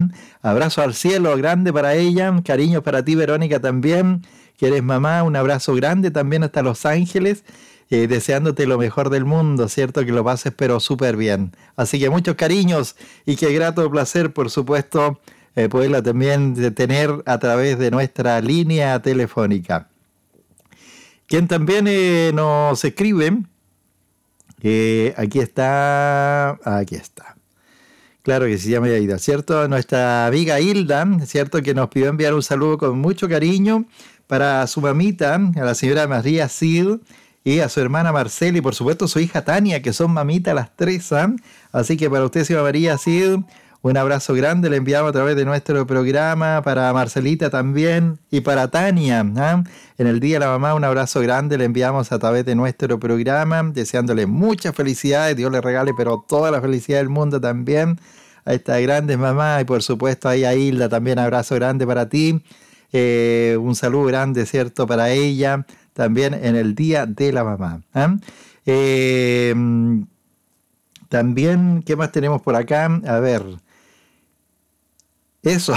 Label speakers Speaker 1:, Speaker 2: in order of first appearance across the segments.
Speaker 1: Abrazo al cielo grande para ella, cariños para ti, Verónica, también, que eres mamá, un abrazo grande también hasta Los Ángeles, deseándote lo mejor del mundo, ¿cierto? Que lo pases pero súper bien. Así que muchos cariños y qué grato placer, por supuesto, poderla también tener a través de nuestra línea telefónica. Quien también nos escribe, aquí está, claro que se llama Hilda, ¿cierto? Nuestra amiga Hilda, ¿cierto? Que nos pidió enviar un saludo con mucho cariño para su mamita, a la señora María Cid, y a su hermana Marcela, y por supuesto su hija Tania, que son mamitas las tres, ¿eh? Así que para usted, señora María Cid, un abrazo grande, le enviamos a través de nuestro programa, para Marcelita también, y para Tania, ¿eh? En el Día de la Mamá, un abrazo grande, le enviamos a través de nuestro programa, deseándole muchas felicidades, Dios le regale, pero toda la felicidad del mundo también, a estas grandes mamás, y por supuesto ahí a Hilda también, abrazo grande para ti, un saludo grande, ¿cierto?, para ella, también en el Día de la Mamá, ¿eh? También, ¿qué más tenemos por acá? A ver... Eso.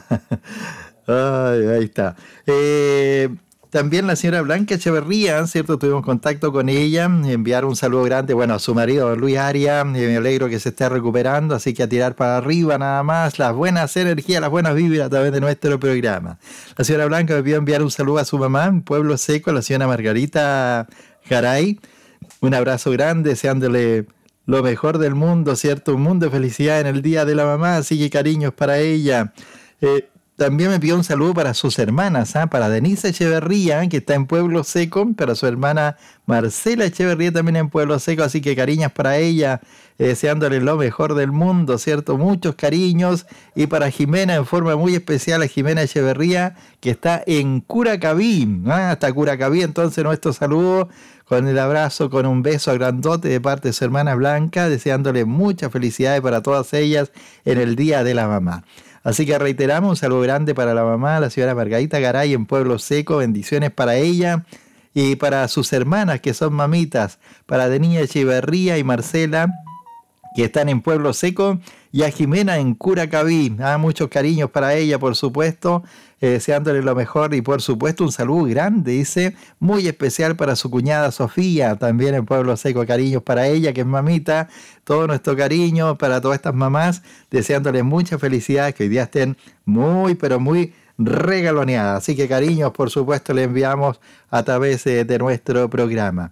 Speaker 1: Ay, ahí está. También la señora Blanca Echeverría, ¿cierto? Tuvimos contacto con ella, enviar un saludo grande, bueno, a su marido, Luis Arias, me alegro que se esté recuperando, así que a tirar para arriba nada más, las buenas energías, las buenas vibras a través de nuestro programa. La señora Blanca me pidió enviar un saludo a su mamá en Pueblo Seco, la señora Margarita Garay, un abrazo grande, deseándole lo mejor del mundo, ¿cierto? Un mundo de felicidad en el Día de la Mamá, así que cariños para ella. También me pidió un saludo para sus hermanas, para Denise Echeverría, que está en Pueblo Seco, para su hermana Marcela Echeverría también en Pueblo Seco, así que cariños para ella, deseándole lo mejor del mundo, ¿cierto? Muchos cariños. Y para Jimena, en forma muy especial, a Jimena Echeverría, que está en Curacaví, hasta Curacaví, entonces nuestro saludo, con el abrazo, con un beso grandote de parte de su hermana Blanca, deseándole muchas felicidades para todas ellas en el Día de la Mamá. Así que reiteramos un saludo grande para la mamá, la señora Margarita Garay en Pueblo Seco, bendiciones para ella y para sus hermanas que son mamitas, para Denise Echeverría y Marcela, que están en Pueblo Seco, y a Jimena en Curacaví. Muchos cariños para ella, por supuesto, deseándole lo mejor, y por supuesto un saludo grande, dice, muy especial para su cuñada Sofía, también en Pueblo Seco, cariños para ella, que es mamita, todo nuestro cariño para todas estas mamás, deseándole mucha felicidad, que hoy día estén muy, pero muy regaloneadas. Así que cariños, por supuesto, le enviamos a través de nuestro programa.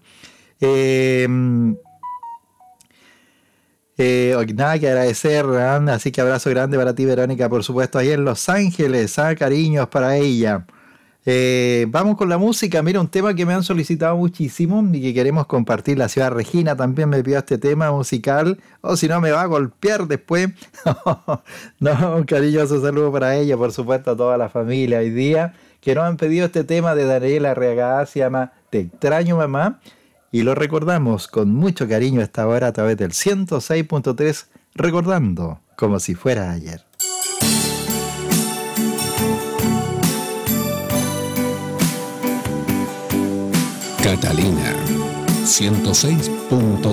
Speaker 1: Nada que agradecer, ¿eh? Así que abrazo grande para ti, Verónica, por supuesto, ahí en Los Ángeles, cariños para ella. Vamos con la música. Mira, un tema que me han solicitado muchísimo y que queremos compartir. La ciudad Regina también me pidió este tema musical, o si no me va a golpear después. No, un cariñoso saludo para ella, por supuesto, a toda la familia hoy día, que nos han pedido este tema de Daniela Arriagada, se llama Te extraño, mamá. Y lo recordamos con mucho cariño a esta hora a través del 106.3, recordando como si fuera ayer.
Speaker 2: Catalina 106.3